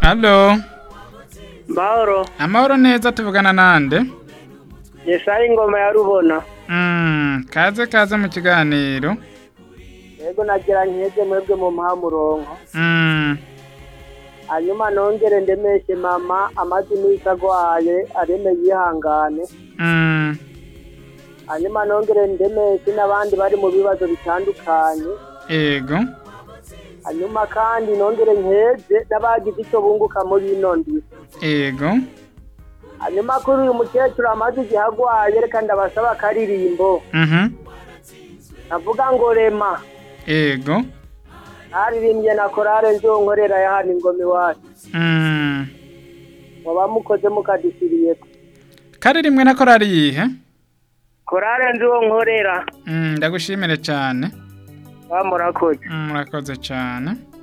Allo. Mahoro. Amahoro neza tuvugana nande? Yesaya ingoma ya Rubona. Kaze mu kiganiro. Yego nagira nkeze mwebwe mu mpamuronko. Hanyuma nongere ndemeshe mama amazi n'isagwaye areme yihangane. Hanyuma nongere ndemeshe n'abandi bari mu bibazo bitandukanye. Ego. Hanyuma kandi nongere nkeze n'abagize icyo bunguka muri ino ndwi. Ego. Hanyuma kuri uyu mukecuru amazi igihagwaye reka ndabasaba akaririmbo. Navuga ngo rema. Ego. Haririmbye na korale nzonkorera ya hano ingoma iwacu. Waba mukoze mukadusiriyeko. Karirimwe na korali yihe? Korale nzonkorera. Ndagushimire cyane. Murakoze. Murakoze cyane.